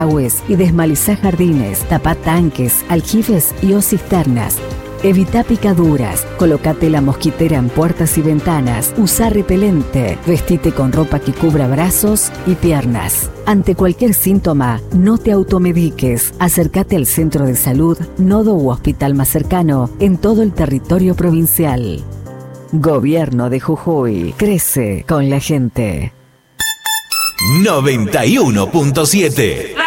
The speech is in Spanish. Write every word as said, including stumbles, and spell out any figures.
y desmalizá jardines, tapá tanques, aljibes y o cisternas. Evita picaduras, colocate la mosquitera en puertas y ventanas, usá repelente, vestite con ropa que cubra brazos y piernas. Ante cualquier síntoma, no te automediques. Acércate al centro de salud, nodo u hospital más cercano en todo el territorio provincial. Gobierno de Jujuy. Crece con la gente. noventa y uno punto siete